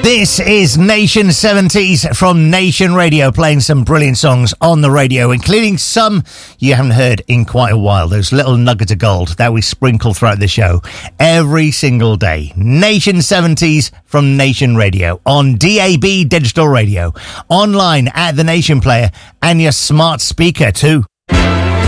This is Nation 70s from Nation Radio, playing some brilliant songs on the radio, including some you haven't heard in quite a while. Those little nuggets of gold that we sprinkle throughout the show every single day. Nation 70s from Nation Radio on DAB digital radio, online at the Nation Player, and your smart speaker too.